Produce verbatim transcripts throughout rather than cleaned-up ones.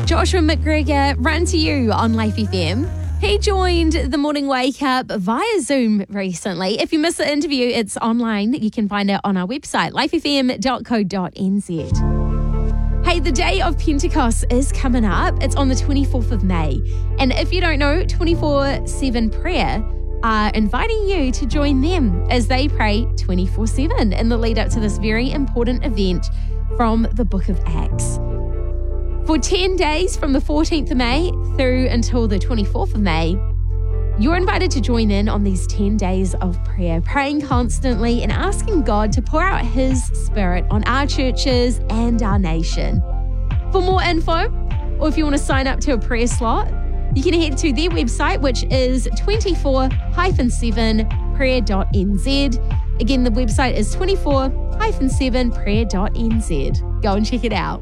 Joshua McGregor, run to you on Life F M. He joined the Morning Wake Up via Zoom recently. If you missed the interview, it's online. You can find it on our website, life f m dot co dot n z. Hey, the day of Pentecost is coming up. It's on the twenty-fourth of May. And if you don't know, twenty-four seven Prayer are inviting you to join them as they pray twenty-four seven in the lead up to this very important event from the Book of Acts. For ten days from the fourteenth of May through until the twenty-fourth of May, you're invited to join in on these ten days of prayer, praying constantly and asking God to pour out His Spirit on our churches and our nation. For more info, or if you want to sign up to a prayer slot, you can head to their website, which is twenty-four seven prayer dot n z. Again, the website is twenty-four seven prayer dot n z. Go and check it out.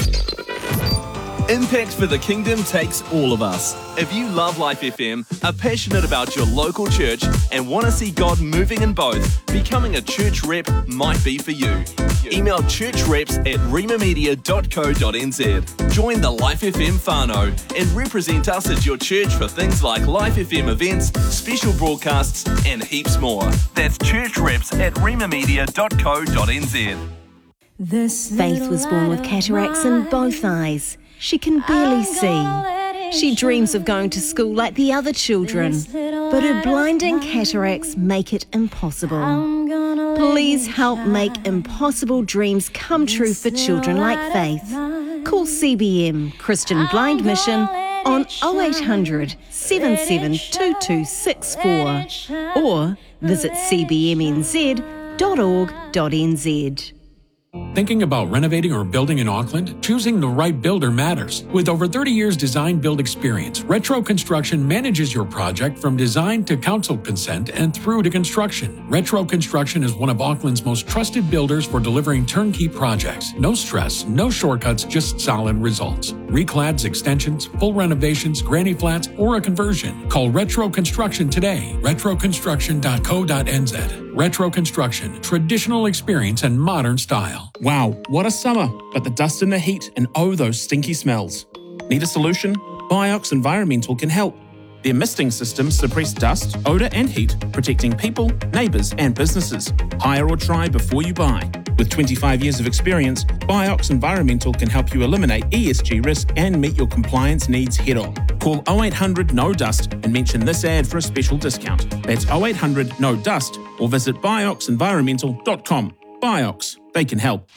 Impact for the Kingdom takes all of us. If you love Life F M, are passionate about your local church, and want to see God moving in both, becoming a church rep might be for you. Email churchreps at rima media dot co dot n z. Join the Life F M whānau and represent us at your church for things like Life F M events, special broadcasts, and heaps more. That's churchreps at rima media dot co dot n z. Faith was born with cataracts in both eyes. She can barely see. She dreams of going to school like the other children, but her blinding cataracts make it impossible. Please help make impossible dreams come true for children like Faith. Call C B M Christian Blind Mission on oh eight hundred, seven seven two two six four or visit c b m n z dot org dot n z. Thinking about renovating or building in Auckland? Choosing the right builder matters. With over thirty years design-build experience, Retro Construction manages your project from design to council consent and through to construction. Retro Construction is one of Auckland's most trusted builders for delivering turnkey projects. No stress, no shortcuts, just solid results. Reclads, extensions, full renovations, granny flats, or a conversion. Call Retro Construction today. retro construction dot co dot n z. Retro Construction, traditional experience and modern style. Wow, what a summer, but the dust and the heat and oh, those stinky smells. Need a solution? Biox Environmental can help. Their misting systems suppress dust, odour and heat, protecting people, neighbours and businesses. Hire or try before you buy. With twenty-five years of experience, Biox Environmental can help you eliminate E S G risk and meet your compliance needs head-on. Call oh eight hundred no dust and mention this ad for a special discount. That's oh eight hundred no dust or visit biox environmental dot com. Biox, they can help.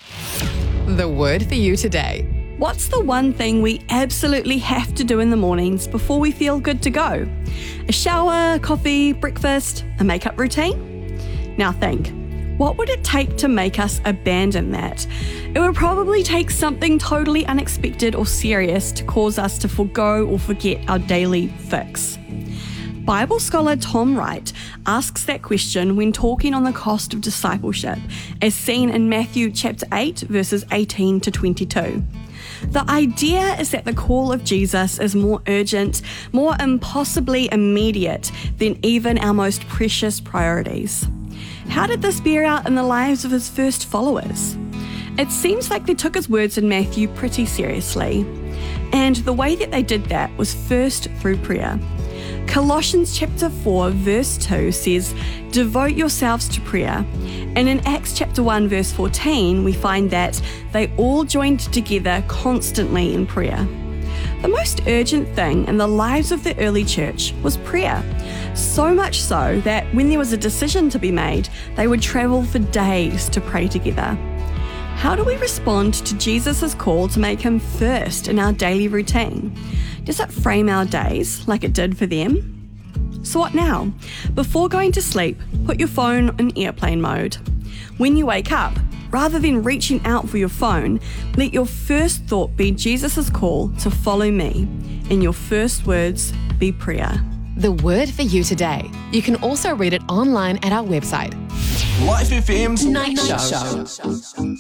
The word for you today. What's the one thing we absolutely have to do in the mornings before we feel good to go? A shower, coffee, breakfast, a makeup routine? Now think, what would it take to make us abandon that? It would probably take something totally unexpected or serious to cause us to forgo or forget our daily fix. Bible scholar Tom Wright asks that question when talking on the cost of discipleship, as seen in Matthew chapter eight, verses eighteen to twenty-two. The idea is that the call of Jesus is more urgent, more impossibly immediate than even our most precious priorities. How did this bear out in the lives of his first followers? It seems like they took his words in Matthew pretty seriously, and the way that they did that was first through prayer. Colossians chapter four verse two says, "Devote yourselves to prayer." And in Acts chapter one verse fourteen, we find that they all joined together constantly in prayer. The most urgent thing in the lives of the early church was prayer. So much so that when there was a decision to be made, they would travel for days to pray together. How do we respond to Jesus' call to make him first in our daily routine? Does it frame our days like it did for them? So what now? Before going to sleep, put your phone in airplane mode. When you wake up, rather than reaching out for your phone, let your first thought be Jesus' call to follow me, and your first words be prayer. The word for you today. You can also read it online at our website. Life F M's Night Show.